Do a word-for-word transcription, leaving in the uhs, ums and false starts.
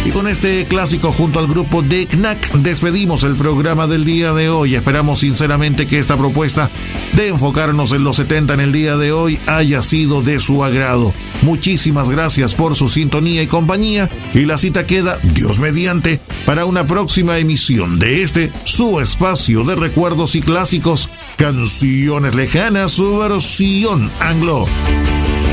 Y con este clásico junto al grupo de Knack despedimos el programa del día de hoy. Esperamos sinceramente que esta propuesta de enfocarnos en los setenta en el día de hoy haya sido de su agrado. Muchísimas gracias por su sintonía y compañía, y la cita queda, Dios mediante, para una próxima emisión de este, su espacio de recuerdos y clásicos, Canciones Lejanas, su versión anglo.